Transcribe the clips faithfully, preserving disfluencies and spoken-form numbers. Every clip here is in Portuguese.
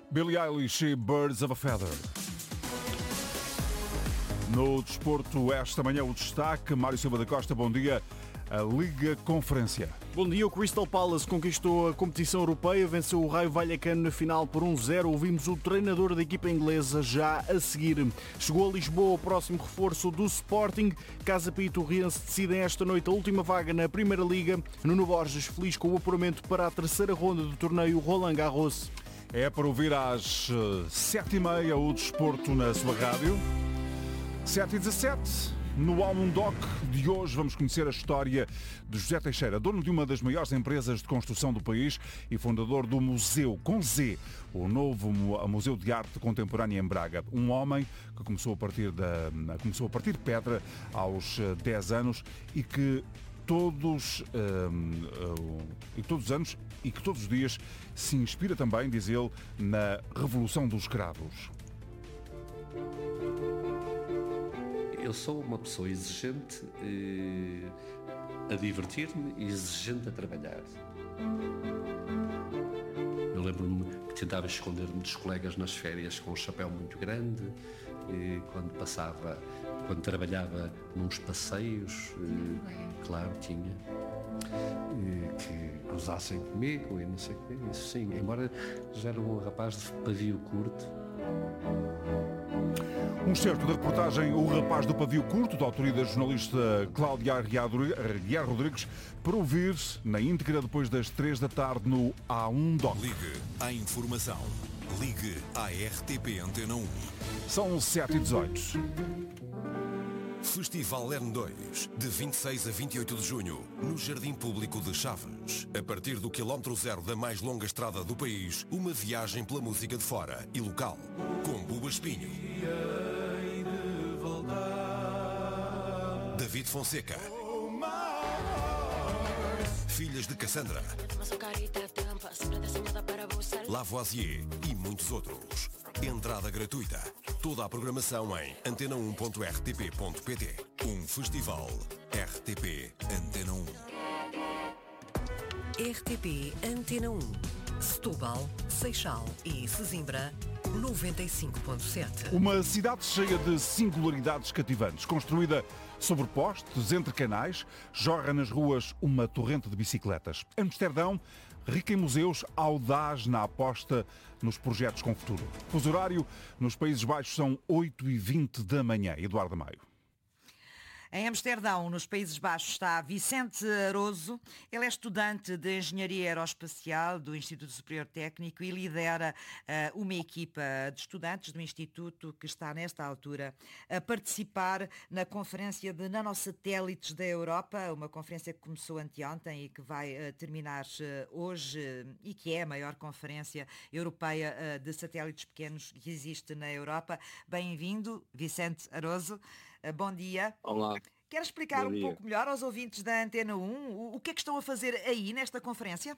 Billie Eilish e Birds of a Feather. No desporto, esta manhã o destaque. Mário Silva da Costa, bom dia. A Liga Conferência. Bom dia, o Crystal Palace conquistou a competição europeia, venceu o Raio Vallecano na final por um zero. Ouvimos o treinador da equipa inglesa já a seguir. Chegou a Lisboa o próximo reforço do Sporting. Casa Pia e Torriense decidem esta noite a última vaga na Primeira Liga. Nuno Borges feliz com o apuramento para a terceira ronda do torneio Roland Garros. É para ouvir às sete e meia o desporto na sua rádio. sete e dezassete. No Álbum Doc de hoje vamos conhecer a história de José Teixeira, dono de uma das maiores empresas de construção do país e fundador do Museu, com Z, o novo Museu de Arte Contemporânea em Braga. Um homem que começou a partir, da, começou a partir pedra aos dez anos e que todos, um, uh, e todos os anos e que todos os dias se inspira também, diz ele, na Revolução dos Escravos. Eu sou uma pessoa exigente eh, a divertir-me e exigente a trabalhar. Eu lembro-me que tentava esconder-me dos colegas nas férias com um chapéu muito grande, eh, quando passava, quando trabalhava nos passeios, eh, claro, tinha, eh, que gozassem comigo e não sei o quê, isso sim, embora já era um rapaz de pavio curto. Um certo da reportagem O Rapaz do Pavio Curto, da autoria da jornalista Cláudia Aguiar Rodrigues, para ouvir na íntegra depois das três da tarde no A um Doc. Ligue à informação. Ligue à R T P Antena um. São sete e dezoito. Festival L N dois, de vinte e seis a vinte e oito de junho, no Jardim Público de Chaves. A partir do quilómetro zero da mais longa estrada do país, uma viagem pela música de fora e local, com Buba Espinho, David Fonseca, Filhas de Cassandra, Lavoisier e muitos outros. Entrada gratuita. Toda a programação em antena um ponto r t p ponto p t. Um festival R T P Antena um. R T P Antena um. Setúbal, Seixal e Sesimbra, noventa e cinco ponto sete. Uma cidade cheia de singularidades cativantes, construída sobre postes, entre canais, jorra nas ruas uma torrente de bicicletas. Amsterdão, rica em museus, audaz na aposta nos projetos com futuro. Fuso horário, nos Países Baixos são oito e vinte da manhã. Eduardo Maio. Em Amsterdão, nos Países Baixos, está Vicente Aroso. Ele é estudante de Engenharia Aeroespacial do Instituto Superior Técnico e lidera uh, uma equipa de estudantes do Instituto que está, nesta altura, a participar na Conferência de Nanosatélites da Europa, uma conferência que começou anteontem e que vai uh, terminar uh, hoje uh, e que é a maior conferência europeia uh, de satélites pequenos que existe na Europa. Bem-vindo, Vicente Aroso. Uh, bom dia. Olá. Quer explicar um pouco melhor aos ouvintes da Antena um o que é que estão a fazer aí nesta conferência?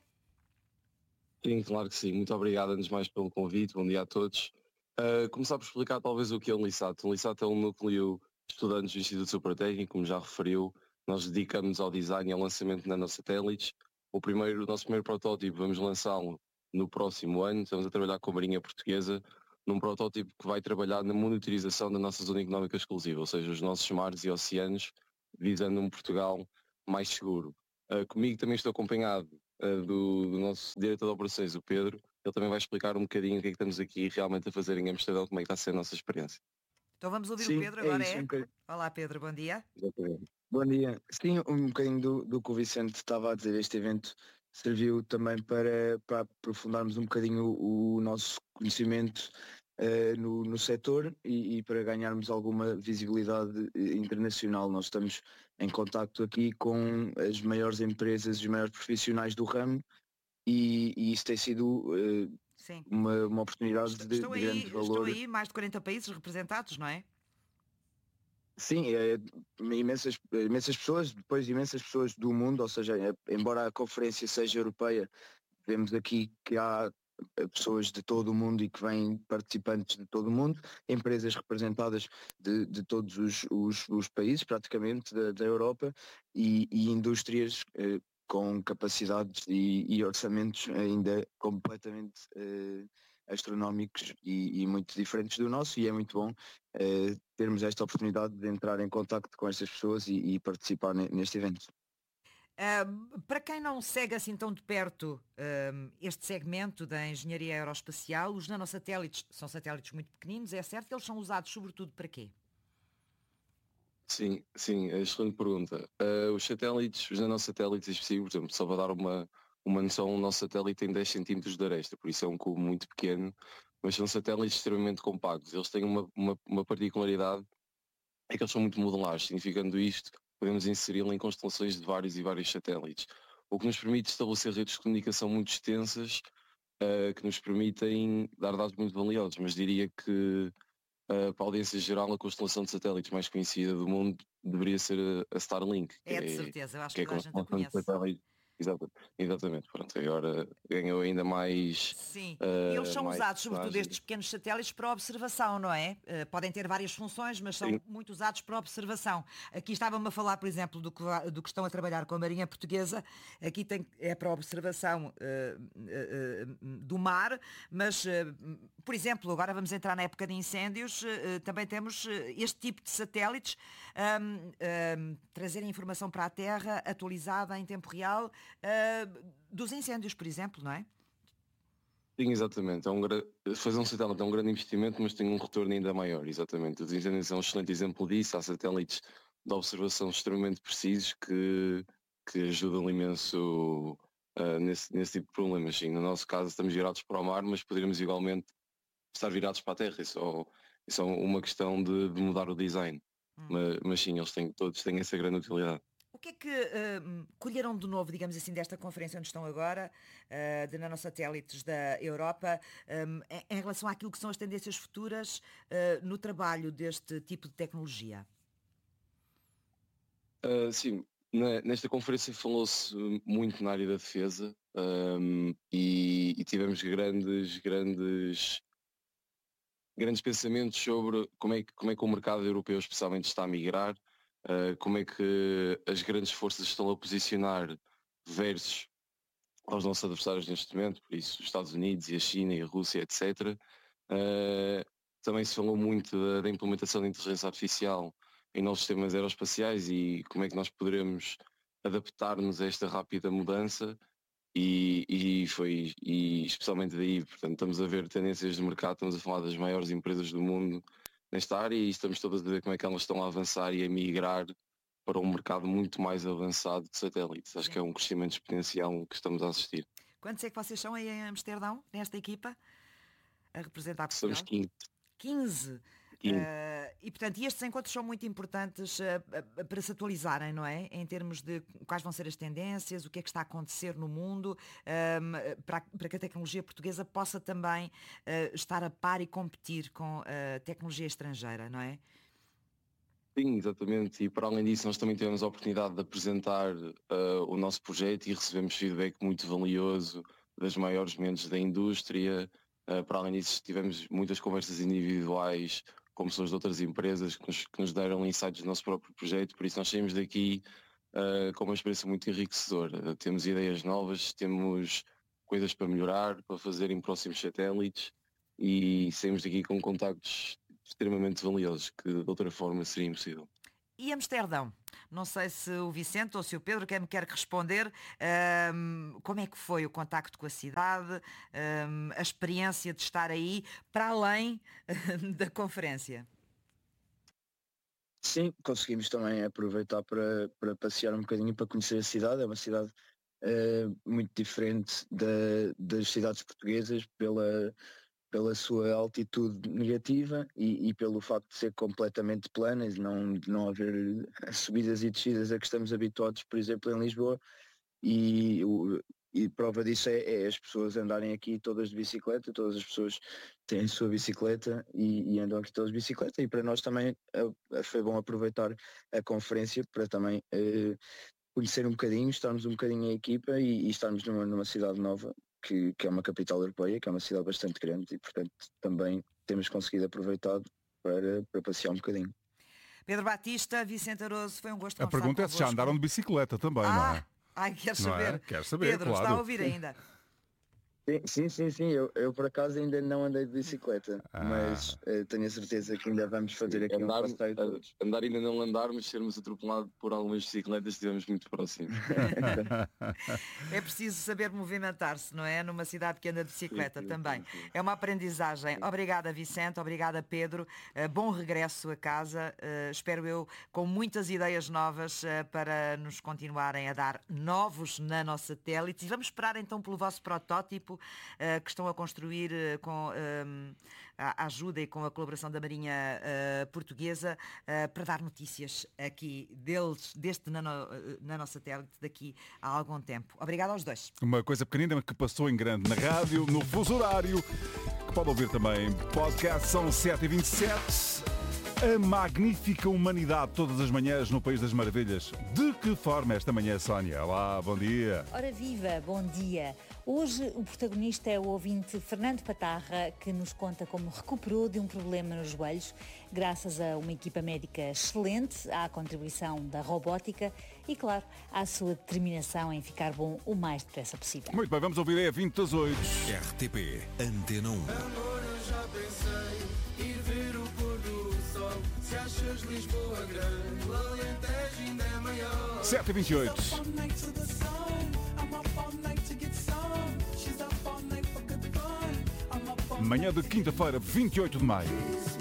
Sim, claro que sim. Muito obrigado, antes de mais, pelo convite. Bom dia a todos. Uh, começar por explicar talvez o que é um LISAT. Um LISAT é um núcleo de estudantes do Instituto Superior Técnico, como já referiu. Nós dedicamos ao design e ao lançamento de nanosatélites. O, primeiro, o nosso primeiro protótipo vamos lançá-lo no próximo ano. Estamos a trabalhar com a Marinha Portuguesa num protótipo que vai trabalhar na monitorização da nossa zona económica exclusiva, ou seja, os nossos mares e oceanos, visando um Portugal mais seguro. Uh, comigo também estou acompanhado uh, do, do nosso diretor de operações, o Pedro. Ele também vai explicar um bocadinho o que é que estamos aqui realmente a fazer em Amsterdão, como é que está a ser a nossa experiência. Então vamos ouvir Sim, o Pedro agora, é? Isso, é? um Olá Pedro, bom dia. Exatamente. Bom dia. Sim, um bocadinho do, do que o Vicente estava a dizer. Este evento serviu também para, para aprofundarmos um bocadinho o, o nosso conhecimento Uh, no, no setor e, e para ganharmos alguma visibilidade internacional. Nós estamos em contacto aqui com as maiores empresas, os maiores profissionais do ramo e, e isso tem sido uh, uma, uma oportunidade de, estão de aí, grande valor. Estão aí mais de quarenta países representados, não é? Sim, é, imensas, imensas pessoas, depois imensas pessoas do mundo, ou seja, é, embora a conferência seja europeia, vemos aqui que há pessoas de todo o mundo e que vêm participantes de todo o mundo, empresas representadas de, de todos os, os, os países praticamente da, da Europa e, e indústrias eh, com capacidades e, e orçamentos ainda completamente eh, astronómicos e, e muito diferentes do nosso, e é muito bom uh, termos esta oportunidade de entrar em contacto com estas pessoas e, e participar neste evento. Uh, para quem não segue assim tão de perto uh, este segmento da engenharia aeroespacial, os nanosatélites são satélites muito pequeninos, é certo, eles são usados sobretudo para quê? Sim, sim, é excelente pergunta. Uh, os satélites, os nanosatélites específicos, por exemplo, só para dar uma, uma noção, o nosso satélite tem dez centímetros de aresta, por isso é um cubo muito pequeno, mas são satélites extremamente compactos. Eles têm uma, uma, uma particularidade, é que eles são muito modulares, significando isto, podemos inseri-lo em constelações de vários e vários satélites, o que nos permite estabelecer redes de comunicação muito extensas, uh, que nos permitem dar dados muito valiosos, mas diria que Uh, para a audiência geral, a constelação de satélites mais conhecida do mundo deveria ser a, a Starlink. É, de é, certeza, eu acho que, que é toda a gente a conhece. Exatamente, exatamente, pronto, agora ganhou ainda mais... Sim, uh, eles são mais usados, sobretudo personagem. estes pequenos satélites, para observação, não é? Uh, podem ter várias funções, mas são Sim. muito usados para observação. Aqui estava-me a falar, por exemplo, do que, do que estão a trabalhar com a Marinha Portuguesa. Aqui tem, é para observação uh, uh, uh, do mar, mas, uh, por exemplo, agora vamos entrar na época de incêndios, uh, também temos uh, este tipo de satélites, um, um, trazerem informação para a Terra atualizada em tempo real, Uh, dos incêndios, por exemplo, não é? Sim, exatamente. É um gra... Fazer um satélite é um grande investimento, mas tem um retorno ainda maior, exatamente. Os incêndios são um excelente exemplo disso. Há satélites de observação extremamente precisos que, que ajudam imenso uh, nesse, nesse tipo de problemas. Sim, no nosso caso estamos virados para o mar, mas poderíamos igualmente estar virados para a Terra. Isso é, isso é uma questão de, de mudar o design. Hum. Mas, mas sim, eles têm, todos têm essa grande utilidade. O que é que uh, colheram de novo, digamos assim, desta conferência onde estão agora, uh, de nanosatélites da Europa, um, em, em relação àquilo que são as tendências futuras uh, no trabalho deste tipo de tecnologia? Uh, sim, na, nesta conferência falou-se muito na área da defesa um, e, e tivemos grandes, grandes, grandes pensamentos sobre como é, que, como é que o mercado europeu especialmente está a migrar. Uh, como é que as grandes forças estão a posicionar versus aos nossos adversários neste momento, por isso os Estados Unidos e a China e a Rússia, etcétera. Uh, também se falou muito da, da implementação da inteligência artificial em novos sistemas aeroespaciais e como é que nós poderemos adaptar-nos a esta rápida mudança e, e foi e especialmente daí, portanto, estamos a ver tendências de mercado, estamos a falar das maiores empresas do mundo nesta área e estamos todos a ver como é que elas estão a avançar e a migrar para um mercado muito mais avançado de satélites. Acho Sim. que é um crescimento exponencial que estamos a assistir. Quantos é que vocês são aí em Amsterdão, nesta equipa, a representar Portugal? Somos quinze. quinze. Uh, e portanto, e estes encontros são muito importantes uh, uh, para se atualizarem, não é? Em termos de quais vão ser as tendências, o que é que está a acontecer no mundo, uh, para, para que a tecnologia portuguesa possa também uh, estar a par e competir com a tecnologia estrangeira, não é? Sim, exatamente. E para além disso, nós também tivemos a oportunidade de apresentar uh, o nosso projeto e recebemos feedback muito valioso das maiores mentes da indústria. Uh, para além disso, tivemos muitas conversas individuais com pessoas de outras empresas que nos, que nos deram insights do nosso próprio projeto, por isso nós saímos daqui uh, com uma experiência muito enriquecedora. Uh, temos ideias novas, temos coisas para melhorar, para fazer em próximos satélites e saímos daqui com contactos extremamente valiosos, que de outra forma seria impossível. E Amsterdão? Não sei se o Vicente ou se o Pedro quer me quer responder. Um, como é que foi o contacto com a cidade, um, a experiência de estar aí, para além da conferência? Sim, conseguimos também aproveitar para, para passear um bocadinho e para conhecer a cidade. É uma cidade uh, muito diferente da, das cidades portuguesas pela... pela sua altitude negativa e, e pelo facto de ser completamente plana e de não, de não haver subidas e descidas a que estamos habituados, por exemplo, em Lisboa. E, o, e prova disso é, é as pessoas andarem aqui todas de bicicleta, todas as pessoas têm a sua bicicleta e, e andam aqui todas de bicicleta. E para nós também é, foi bom aproveitar a conferência para também é, conhecer um bocadinho, estarmos um bocadinho em equipa e, e estarmos numa, numa cidade nova. Que, que é uma capital europeia, que é uma cidade bastante grande e, portanto, também temos conseguido aproveitar para, para passear um bocadinho. Pedro Batista, Vicente Aroso, foi um gosto A pergunta é se já andaram de bicicleta também, ah, não é? Ai, quero não saber. É? Quero saber, Pedro, claro. está a ouvir ainda? Sim, sim, sim. Eu, eu por acaso ainda não andei de bicicleta, Ah. mas uh, tenho a certeza que ainda vamos fazer aqui andar, um passeio todos. andar ainda não andar, mas sermos atropelados por algumas bicicletas, estivemos muito próximos. É preciso saber movimentar-se, não é? Numa cidade que anda de bicicleta Sim, sim, também. sim, sim. É uma aprendizagem. Obrigada, Vicente. Obrigada, Pedro. Uh, bom regresso a casa. Uh, espero eu com muitas ideias novas uh, para nos continuarem a dar novos nanosatélites. E vamos esperar então pelo vosso protótipo uh, que estão a construir uh, com um, a ajuda e com a colaboração da Marinha uh, Portuguesa uh, para dar notícias aqui deles, deste nano, uh, nanosatélite daqui a algum tempo. Obrigada aos dois. Uma coisa pequenina que passou em grande na rádio, no fuso horário, que pode ouvir também. Podcast são sete e vinte e sete. A magnífica humanidade todas as manhãs no País das Maravilhas. De que forma esta manhã, Sónia? Olá, bom dia. Ora viva, bom dia. Hoje o protagonista é o ouvinte Fernando Patarra, que nos conta como recuperou de um problema nos joelhos, graças a uma equipa médica excelente, à contribuição da robótica e, claro, à sua determinação em ficar bom o mais depressa possível. Muito bem, vamos ouvir é vinte das oito. R T P Antena um. Amor, eu já pensei ir ver o pôr do sol. Se achas Lisboa grande, o Alentejo ainda é maior. sete e vinte e oito. Manhã de quinta-feira, vinte e oito de maio.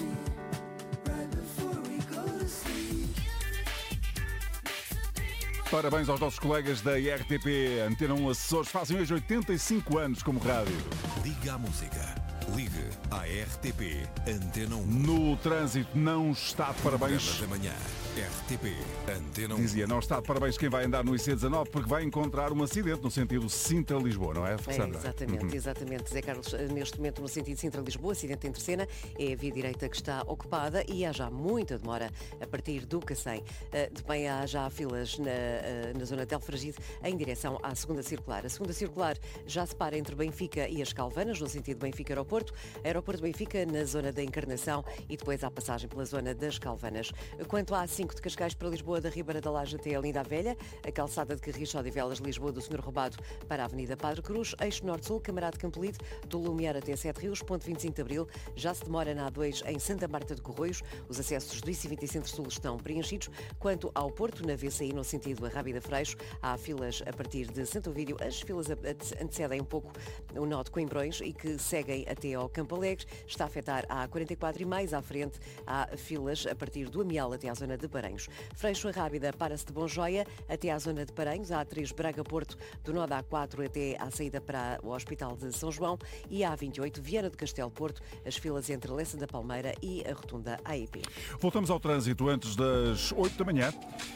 Parabéns aos nossos colegas da R T P Antena um Açores. Fazem hoje oitenta e cinco anos como rádio. Liga à música. Ligue à R T P Antena um. No trânsito não está de parabéns. da manhã. R T P Antena um. Dizia, não está de parabéns quem vai andar no I C dezanove porque vai encontrar um acidente no sentido Sintra-Lisboa, não é, É, Sandra? exatamente, Uhum. exatamente. Zé Carlos, neste momento no sentido Sintra-Lisboa, acidente em Terceira, é a via direita que está ocupada e há já muita demora a partir do Cacém. Também há já filas na, na zona de Alfragide em direção à segunda circular. A segunda circular já se para entre Benfica e as Calvanas, no sentido Benfica-Aeroporto. Aeroporto de Benfica na zona da Encarnação e depois há passagem pela zona das Calvanas. Quanto à A cinco de Cascais para Lisboa, da Ribeira da Laje até a Linda a Velha, a calçada de Carris Odivelas, Lisboa, do senhor Roubado para a Avenida Padre Cruz, eixo Norte-Sul, Camarada de Campolide, do Lumiar até Sete Rios, ponto vinte e cinco de Abril, já se demora na A dois em Santa Marta de Corroios, os acessos do I C vinte e Centro-Sul estão preenchidos. Quanto ao Porto, na V C I, no sentido Arrábida Freixo, há filas a partir de Santo Ovídio, as filas antecedem um pouco o nó de Coimbrões e que seguem até ao Campo Alegre, está a afetar a A quarenta e quatro e mais à frente há filas a partir do Amial até à zona de Paranhos. Freixo Arrábida para-se de Bonjoia até à zona de Paranhos, a A três Braga-Porto, do nó da A quatro até à saída para o Hospital de São João e a A vinte e oito Viana do Castelo-Porto, as filas entre Lessa da Palmeira e a Rotunda A E P. Voltamos ao trânsito antes das oito da manhã.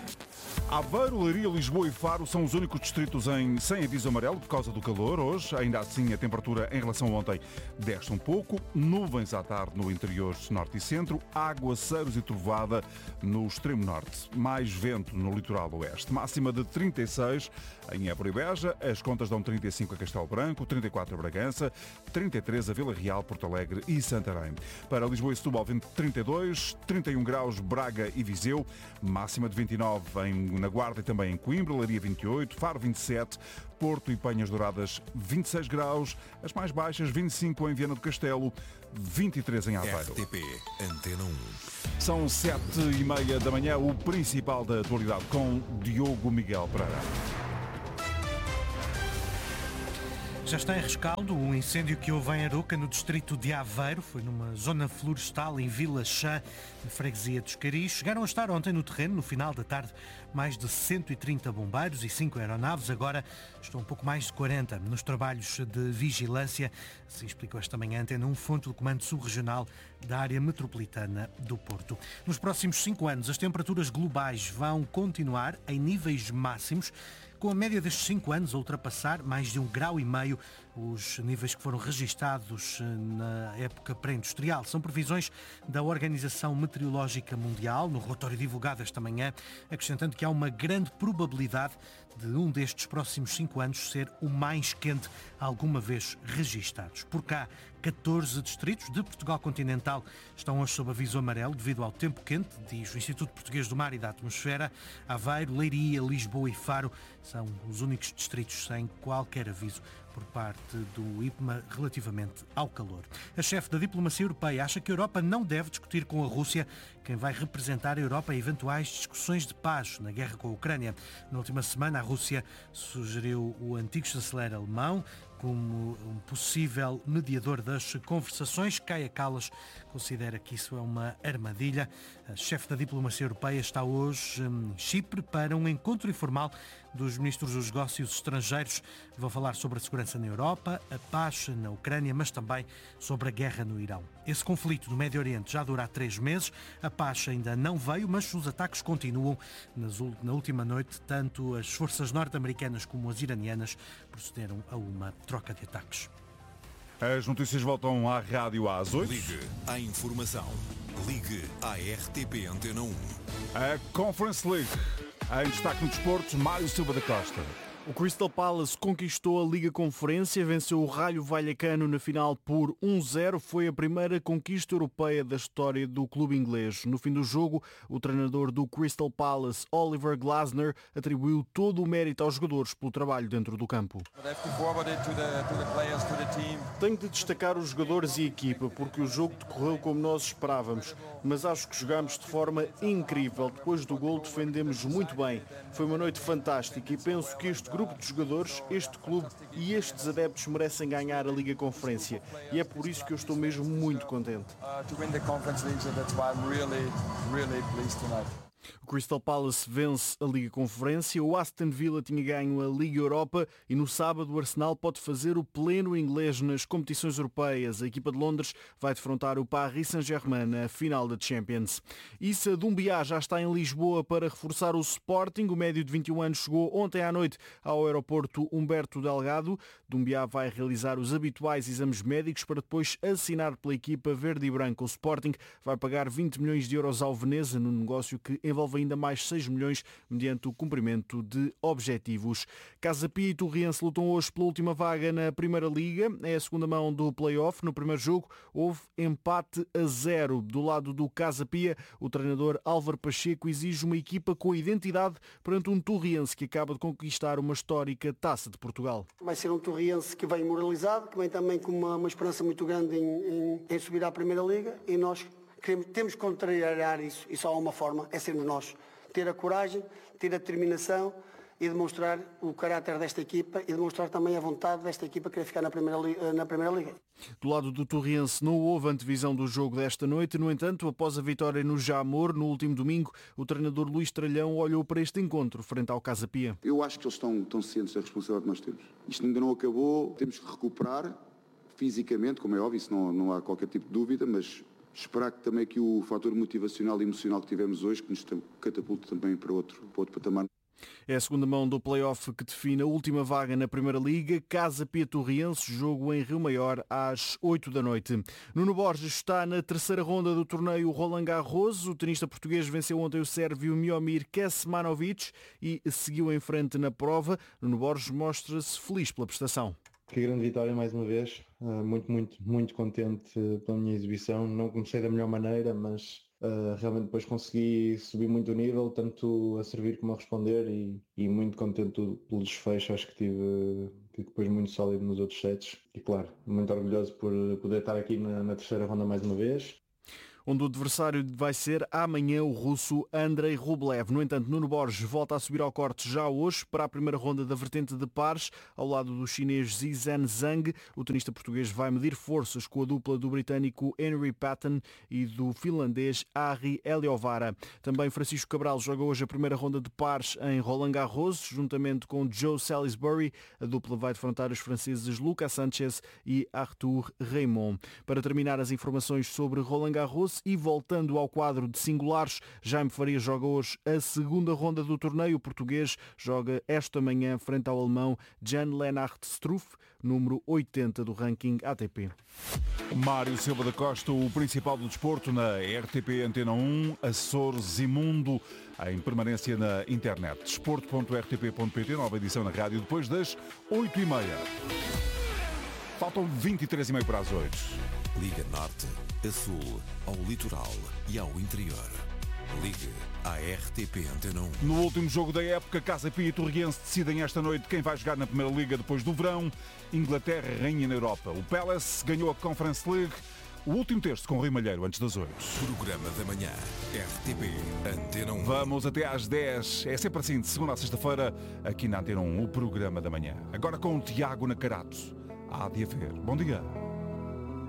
Aveiro, Leiria, Lisboa e Faro são os únicos distritos em, sem aviso amarelo por causa do calor hoje. Ainda assim, a temperatura em relação a ontem desce um pouco. Nuvens à tarde no interior norte e centro. Aguaceiros e trovada no extremo norte. Mais vento no litoral oeste. Máxima de trinta e seis em Évora e Beja. As contas dão trinta e cinco a Castelo Branco, trinta e quatro a Bragança, trinta e três a Vila Real, Porto Alegre e Santarém. Para Lisboa e Setúbal, trinta e dois, trinta e um graus Braga e Viseu. Máxima de vinte e nove em na Guarda e também em Coimbra, Leiria vinte e oito, Faro vinte e sete, Porto e Penhas Douradas vinte e seis graus, as mais baixas vinte e cinco em Viana do Castelo, vinte e três em Aveiro. R T P Antena um. São sete e meia da manhã, o principal da atualidade com Diogo Miguel Pereira. Já está em rescaldo o incêndio que houve em Aroca, no distrito de Aveiro. Foi numa zona florestal em Vila Chã, na freguesia dos Caris. Chegaram a estar ontem no terreno, no final da tarde, mais de cento e trinta bombeiros e cinco aeronaves. Agora estão um pouco mais de quarenta nos trabalhos de vigilância. Se explicou esta manhã Antena um, fonte do Comando Subregional da área metropolitana do Porto. Nos próximos cinco anos, as temperaturas globais vão continuar em níveis máximos, com a média destes cinco anos a ultrapassar mais de um grau e meio os níveis que foram registados na época pré-industrial. São previsões da Organização Meteorológica Mundial, no relatório divulgado esta manhã, acrescentando que há uma grande probabilidade de um destes próximos cinco anos ser o mais quente alguma vez registados. Por cá, catorze distritos de Portugal continental estão hoje sob aviso amarelo devido ao tempo quente, diz o Instituto Português do Mar e da Atmosfera. Aveiro, Leiria, Lisboa e Faro são os únicos distritos sem qualquer aviso por parte do I P M A relativamente ao calor. A chefe da diplomacia europeia acha que a Europa não deve discutir com a Rússia quem vai representar a Europa em eventuais discussões de paz na guerra com a Ucrânia. Na última semana, a Rússia sugeriu o antigo chanceler alemão como um possível mediador das conversações. Kaja Kallas considera que isso é uma armadilha. A chefe da diplomacia europeia está hoje em Chipre para um encontro informal dos ministros dos negócios estrangeiros. Vão falar sobre a segurança na Europa, a paz na Ucrânia, mas também sobre a guerra no Irão. Esse conflito no Médio Oriente já dura há três meses. A paz ainda não veio, mas os ataques continuam. Na última noite, tanto as forças norte-americanas como as iranianas procederam a uma troca de ataques. As notícias voltam à rádio às oito. Ligue à informação. Ligue à R T P Antena um. A Conference League. Em destaque no desporto, Mário Silva da Costa. O Crystal Palace conquistou a Liga Conferência, venceu o Raio Vallecano na final por um zero. Foi a primeira conquista europeia da história do clube inglês. No fim do jogo, o treinador do Crystal Palace, Oliver Glasner, atribuiu todo o mérito aos jogadores pelo trabalho dentro do campo. Tenho de destacar os jogadores e a equipa, porque o jogo decorreu como nós esperávamos, mas acho que jogámos de forma incrível. Depois do gol defendemos muito bem. Foi uma noite fantástica e penso que este grupo de jogadores, este clube e estes adeptos merecem ganhar a Liga Conferência e é por isso que eu estou mesmo muito contente. O Crystal Palace vence a Liga Conferência, o Aston Villa tinha ganho a Liga Europa e no sábado o Arsenal pode fazer o pleno inglês nas competições europeias. A equipa de Londres vai defrontar o Paris Saint-Germain na final da Champions. Issa Doumbia já está em Lisboa para reforçar o Sporting. O médio de vinte e um anos chegou ontem à noite ao aeroporto Humberto Delgado. Doumbia vai realizar os habituais exames médicos para depois assinar pela equipa verde e branca. O Sporting vai pagar vinte milhões de euros ao Veneza no negócio que envolve ainda mais seis milhões mediante o cumprimento de objetivos. Casa Pia e Torriense lutam hoje pela última vaga na Primeira Liga. É a segunda mão do play-off. No primeiro jogo houve empate a zero. Do lado do Casa Pia, o treinador Álvaro Pacheco exige uma equipa com identidade perante um Torriense que acaba de conquistar uma histórica Taça de Portugal. Vai ser um Torriense que vem moralizado, que vem também com uma, uma esperança muito grande em, em, em subir à Primeira Liga e nós queremos, temos que contrariar isso e só há uma forma, é sermos nós. Ter a coragem, ter a determinação e demonstrar o caráter desta equipa e demonstrar também a vontade desta equipa querer ficar na Primeira Liga, na Primeira Liga. Do lado do Torriense não houve antevisão do jogo desta noite. No entanto, após a vitória no Jamor, no último domingo, o treinador Luís Tralhão olhou para este encontro frente ao Casa Pia. Eu acho que eles estão, estão cientes da responsabilidade que nós temos. Isto ainda não acabou, temos que recuperar fisicamente, como é óbvio, isso não, não há qualquer tipo de dúvida, mas esperar que também que o fator motivacional e emocional que tivemos hoje, que nos catapulte também para outro, para outro patamar. É a segunda mão do play-off que define a última vaga na Primeira Liga. Casa Pia Torriense, jogo em Rio Maior às oito da noite. Nuno Borges está na terceira ronda do torneio Roland Garros. O tenista português venceu ontem o sérvio Miomir Kecmanovic e seguiu em frente na prova. Nuno Borges mostra-se feliz pela prestação. Que grande vitória mais uma vez, muito, muito, muito contente pela minha exibição. Não comecei da melhor maneira, mas uh, realmente depois consegui subir muito o nível, tanto a servir como a responder e, e muito contente pelo desfecho. Acho que tive, tive depois muito sólido nos outros sets e claro, muito orgulhoso por poder estar aqui na, na terceira ronda mais uma vez. Onde o adversário vai ser amanhã o russo Andrei Rublev. No entanto, Nuno Borges volta a subir ao corte já hoje para a primeira ronda da vertente de pares, ao lado do chinês Zizan Zhang. O tenista português vai medir forças com a dupla do britânico Henry Patton e do finlandês Ari Eliovara. Também Francisco Cabral joga hoje a primeira ronda de pares em Roland Garros, juntamente com Joe Salisbury. A dupla vai defrontar os franceses Lucas Sanchez e Arthur Raymond. Para terminar as informações sobre Roland Garros, e voltando ao quadro de singulares, Jaime Faria joga hoje a segunda ronda do torneio. O português joga esta manhã frente ao alemão Jan-Lennart Struff, número oitenta do ranking A T P. Mário Silva da Costa, o principal do desporto na R T P Antena um, Açores e Mundo, em permanência na internet. desporto ponto r t p ponto p t, nova edição na rádio, depois das oito e meia. Faltam vinte e três e meia para as oito. Liga Norte, a Sul, ao litoral e ao interior. Ligue à R T P Antena um. No último jogo da época, Casa Pia e Torriense decidem esta noite quem vai jogar na Primeira Liga depois do verão. Inglaterra reina na Europa. O Palace ganhou a Conference League. O último terço com o Rui Malheiro, antes das oito. Programa da manhã, R T P Antena um. Vamos até às dez. É sempre assim, de segunda a sexta-feira, aqui na Antena um, o Programa da Manhã. Agora com o Tiago Nacarato. Há de haver. Bom dia.